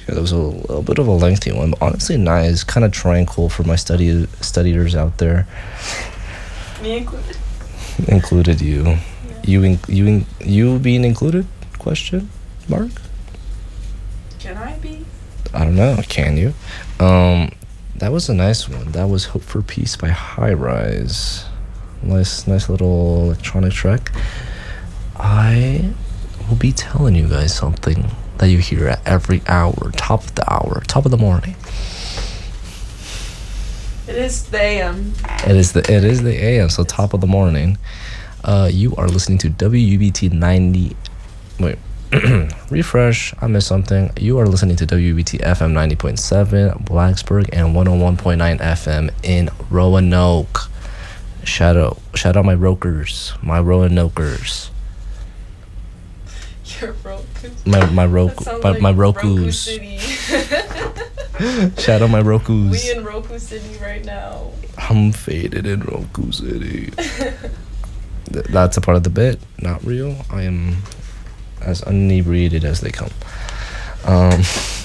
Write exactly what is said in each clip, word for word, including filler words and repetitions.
Yeah, that was a little bit of a lengthy one, but honestly nice, kind of tranquil for my study studiers out there. Me included. Included you. Yeah. You in, you in, you being included? Question mark. Can I be? I don't know. Can you? Um, that was a nice one. That was "Hope for Peace" by High Rise. Nice, nice little electronic track. I will be telling you guys something that you hear at every hour, top of the hour, top of the morning. It is the A M. It is the it is the A M, so top of the morning. Uh, you are listening to W U B T ninety. Wait, refresh. I missed something. You are listening to W U B T F M ninety point seven Blacksburg and one oh one point nine F M in Roanoke. Shout out, shout out my Rokers, my Roanokers. Your Roku. My my Roku, my, like my Roku Rokus. City. Shout out my Rokus. We in Roku City right now. I'm faded in Roku City. Th- That's a part of the bit, not real. I am as inebriated as they come. Um,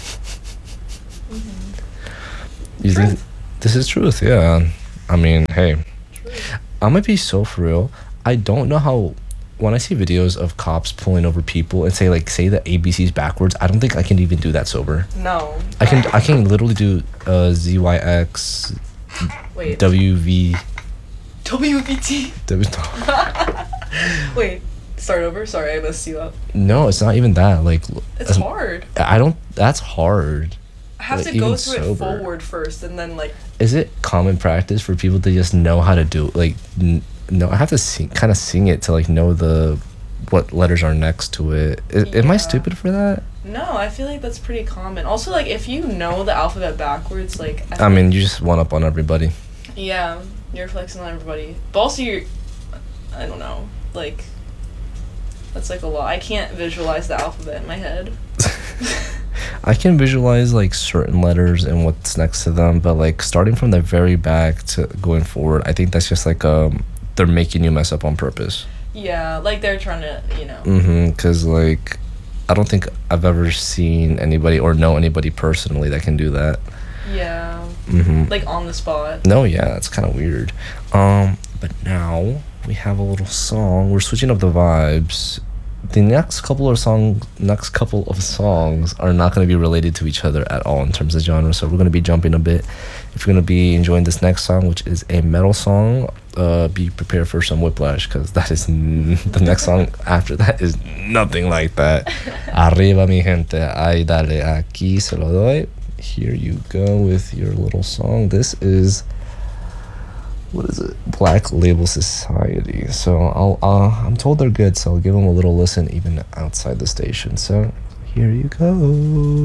Mm-hmm. you think this is truth? Yeah. I mean, hey, True. I might be so for real. I don't know how. When I see videos of cops pulling over people and say like say the A B Cs backwards, I don't think I can even do that sober. No. I can I can literally do uh, Z Y X Wait. W V W B T. W. Wait. Start over. Sorry, I messed you up. No, it's not even that. Like It's hard. I don't. That's hard. I have like, to go even through it sober. forward first, and then like. Is it common practice for people to just know how to do like? N- no, I have to sing, kind of sing it to like know the what letters are next to it. I, Am I Yeah. stupid for that? No, I feel like that's pretty common. Also, like if you know the alphabet backwards, like. I mean, you just one up on everybody. Yeah, you're flexing on everybody. But also, you're. I don't know. Like. That's like a lot. I can't visualize the alphabet in my head. I can visualize like certain letters and what's next to them, but like starting from the very back to going forward, I think that's just like um they're making you mess up on purpose. Yeah, like they're trying to, you know. Mm-hmm. Because like, I don't think I've ever seen anybody or know anybody personally that can do that. Yeah. Mm-hmm. Like on the spot. No, yeah, it's kind of weird. Um, but now we have a little song. We're switching up the vibes. The next couple of song, next couple of songs are not going to be related to each other at all in terms of genre. So we're going to be jumping a bit. If you're going to be enjoying this next song, which is a metal song, uh, be prepared for some whiplash because that is n- the next song after that is nothing like that. Arriba mi gente, ay dale, aquí se lo doy. Here you go with your little song. This is. What is it? Black Label Society. So I'll, uh, I'm told they're good, so I'll give them a little listen even outside the station. So here you go.